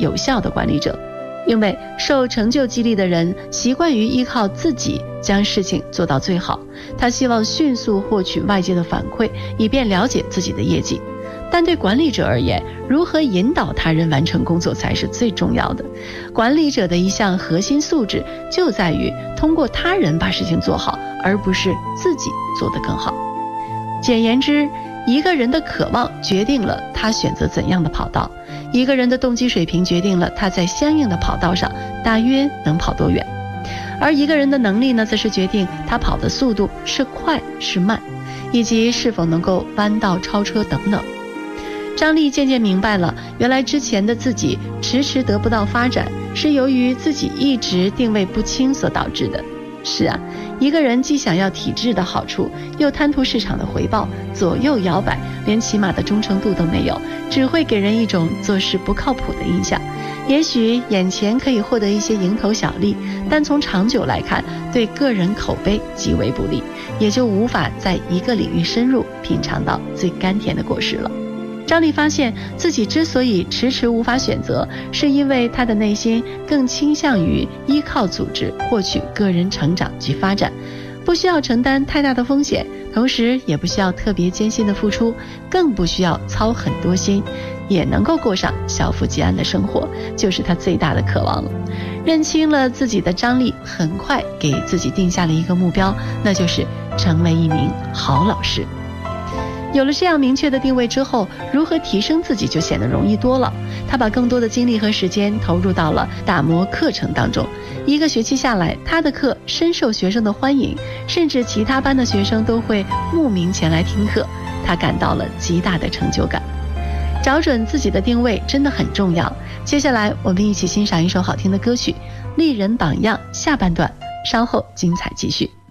有效的管理者。因为受成就激励的人习惯于依靠自己将事情做到最好，他希望迅速获取外界的反馈，以便了解自己的业绩。但对管理者而言，如何引导他人完成工作才是最重要的。管理者的一项核心素质就在于通过他人把事情做好，而不是自己做得更好。简言之，一个人的渴望决定了他选择怎样的跑道，一个人的动机水平决定了他在相应的跑道上大约能跑多远，而一个人的能力呢，则是决定他跑的速度是快是慢，以及是否能够弯道超车等等。张力渐渐明白了，原来之前的自己迟迟得不到发展，是由于自己一直定位不清所导致的。是啊，一个人既想要体制的好处，又贪图市场的回报，左右摇摆，连起码的忠诚度都没有，只会给人一种做事不靠谱的印象。也许眼前可以获得一些蝇头小利，但从长久来看，对个人口碑极为不利，也就无法在一个领域深入，品尝到最甘甜的果实了。张力发现自己之所以迟迟无法选择，是因为他的内心更倾向于依靠组织获取个人成长及发展，不需要承担太大的风险，同时也不需要特别艰辛的付出，更不需要操很多心，也能够过上小富即安的生活，就是他最大的渴望了。认清了自己的张力，很快给自己定下了一个目标，那就是成为一名好老师。有了这样明确的定位之后，如何提升自己就显得容易多了。他把更多的精力和时间投入到了打磨课程当中。一个学期下来，他的课深受学生的欢迎，甚至其他班的学生都会慕名前来听课，他感到了极大的成就感。找准自己的定位真的很重要。接下来我们一起欣赏一首好听的歌曲《丽人榜样》下半段，稍后精彩继续。